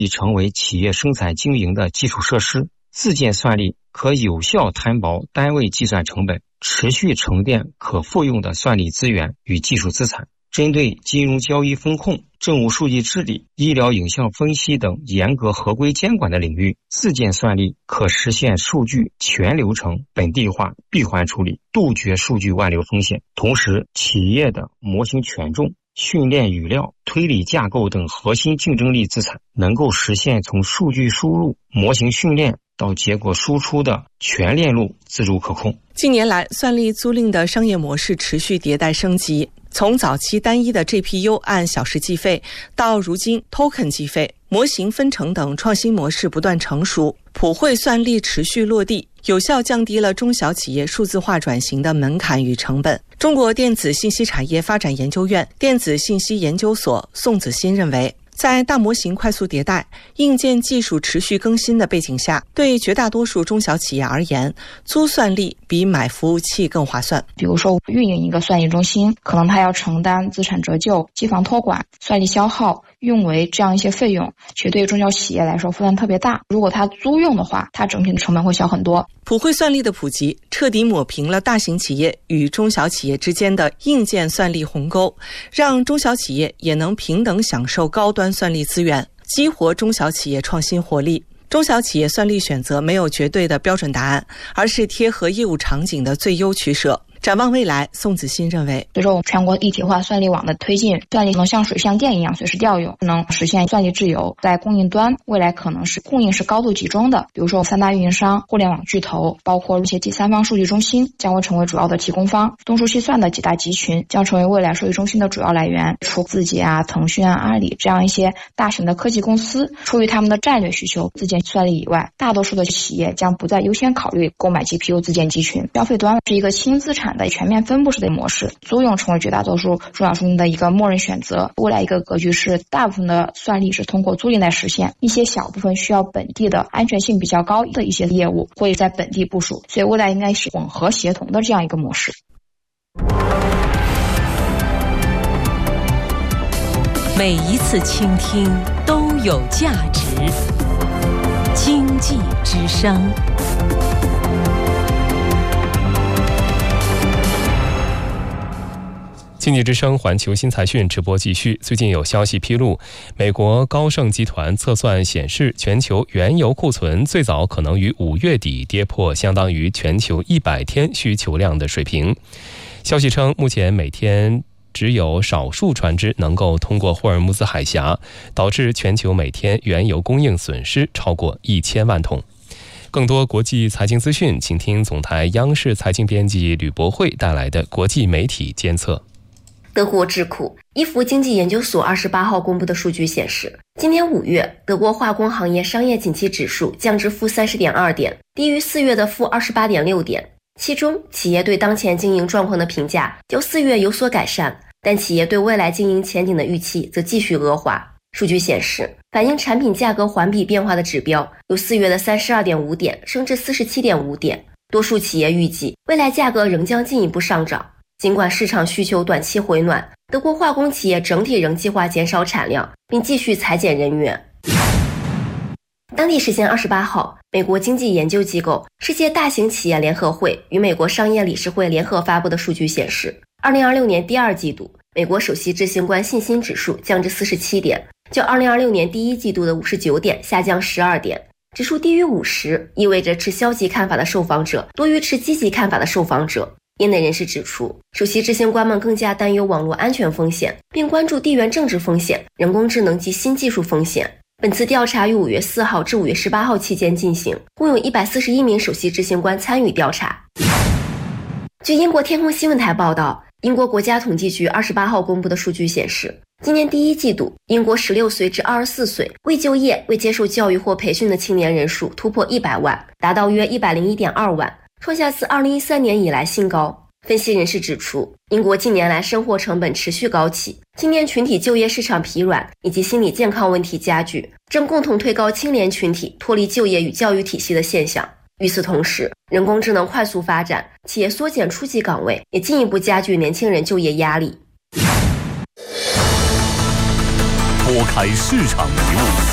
已成为企业生产经营的基础设施。自建算力可有效摊薄单位计算成本，持续沉淀可复用的算力资源与技术资产。针对金融交易风控、政务数据治理、医疗影像分析等严格合规监管的领域，自建算力可实现数据全流程本地化闭环处理，杜绝数据外流风险。同时，企业的模型权重、训练语料、推理架构等核心竞争力资产能够实现从数据输入、模型训练到结果输出的全链路自主可控。 近年来，算力租赁的商业模式持续迭代升级，从早期单一的 GPU 按小时计费，到如今 token 计费、模型分成等创新模式不断成熟，普惠算力持续落地，有效降低了中小企业数字化转型的门槛与成本。中国电子信息产业发展研究院电子信息研究所宋子欣认为，在大模型快速迭代、硬件技术持续更新的背景下，对绝大多数中小企业而言，租算力比买服务器更划算。 比如说运营一个算力中心，可能它要承担资产折旧、机房托管、算力消耗、运维这样一些费用，其实对于中小企业来说负担特别大。如果它租用的话，它整体的成本会小很多。 普惠算力的普及，彻底抹平了大型企业与中小企业之间的硬件算力鸿沟，让中小企业也能平等享受高端算力资源，激活中小企业创新活力。中小企业算力选择没有绝对的标准答案，而是贴合业务场景的最优取舍。展望未来，宋子欣认为， 随着我们全国一体化算力网的推进，算力能像水像电一样随时调用，能实现算力自由。在供应端，未来可能是供应是高度集中的，比如说三大运营商、互联网巨头，包括一些第三方数据中心将会成为主要的提供方。东数西算的几大集群将成为未来数据中心的主要来源。除字节啊、腾讯啊、阿里这样一些大型的科技公司，出于他们的战略需求自建算力以外，大多数的企业将不再优先考虑购买 GPU 自建集群。消费端是一个轻资产的全面分布式的模式，租用成为绝大多数中小型的一个默认选择。未来一个格局是大部分的算力是通过租赁来实现，一些小部分需要本地的安全性比较高的一些业务会在本地部署，所以未来应该是混合协同的这样一个模式。 每一次倾听都有价值。经济之声。 经济之声环球新财讯直播继续。最近有消息披露，美国高盛集团测算显示，全球原油库存最早可能于5月底跌破相当于全球100天需求量的水平。消息称，目前每天只有少数船只能够通过霍尔木兹海峡，导致全球每天原油供应损失超过1000万桶。更多国际财经资讯，请听总台央视财经编辑吕博慧带来的国际媒体监测。 德国智库伊弗经济研究所28号公布的数据显示，今年5月德国化工行业商业景气指数降至-30.2点，低于4月的-28.6点。其中，企业对当前经营状况的评价较4月有所改善，但企业对未来经营前景的预期则继续恶化。数据显示，反映产品价格环比变化的指标由4月的32.5点升至47.5点。多数企业预计未来价格仍将进一步上涨。尽管市场需求短期回暖，德国化工企业整体仍计划减少产量，并继续裁减人员。当地时间28号，美国经济研究机构世界大型企业联合会与美国商业理事会联合发布的数据显示，2026年第二季度，美国首席执行官信心指数降至47点，较2026年第一季度的59点下降12点。指数低于50，意味着持消极看法的受访者多于持积极看法的受访者。业内人士指出，首席执行官们更加担忧网络安全风险，并关注地缘政治风险、人工智能及新技术风险。本次调查于5月4号至5月18号期间进行，共有141名首席执行官参与调查。据英国天空新闻台报道，英国国家统计局28号公布的数据显示，今年第一季度，英国16岁至24岁未就业、未接受教育或培训的青年人数突破100万，达到约101.2万，创下自2013年以来新高。分析人士指出，英国近年来生活成本持续高企，青年群体就业市场疲软以及心理健康问题加剧，正共同推高青年群体脱离就业与教育体系的现象。与此同时，人工智能快速发展，企业缩减初级岗位，也进一步加剧年轻人就业压力。 拨开市场迷雾，